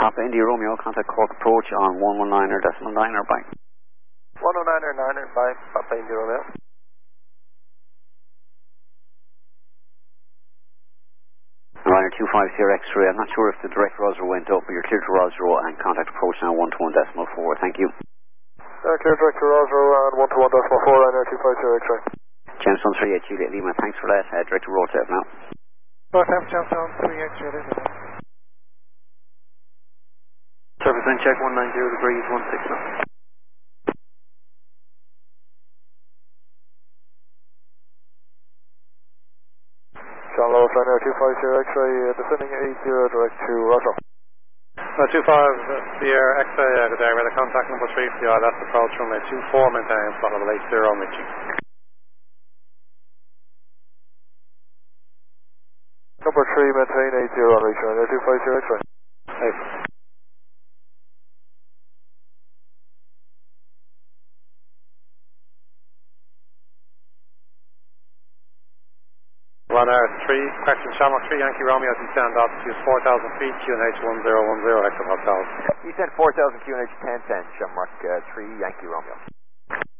Papa India Romeo, contact Cork approach on 119er.9er, bye. 119er, bye, Papa India Romeo. Ryanair 250 X-ray, I'm not sure if the direct Rosero went up, but you're clear to Rosero and contact approach now 121.4, thank you. Clear direct to Rosero and 121.4, Ryanair 250 X-ray. Jamestown 38 Juliet Lima, thanks for that, direct to Rotav now. Rotav, Jamestown 38 Juliet Lima. Surface wind check 190 degrees, 16 knots. John Lewis, Ryanair 250 X-ray, descending 80 direct to Rosero. 25 Sierra X-ray, good day, weather contact number 3 for you, that's approach runway 24, maintain flight level 80, Michi. Number 3, maintain 80 on reach, Ryanair 250 X-ray. April. Ryanair 3, correction, Shamrock 3, Yankee Romeo, descend altitude 4,000 feet, QNH 1010, exit hotel. You sent 4,000 QNH 1010, Shamrock 3, Yankee Romeo.